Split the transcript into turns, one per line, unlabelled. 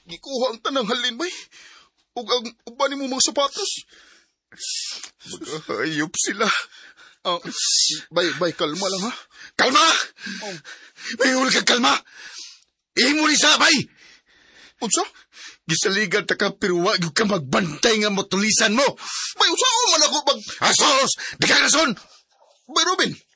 Gikuha ang tanang halin, bay. Ug ang uban mo mga sapatos.
Hayop sila.
Bay, kalma lang, ha?
Kalma! May uli kang kalma! Imo ni sa, bay!
Unsa?
Gisaligan ta ka pero wag ka magbantay nga motulisan mo.
Bay, unsa man ako pag...
Asos! Di ka rason!
Bay, Robin,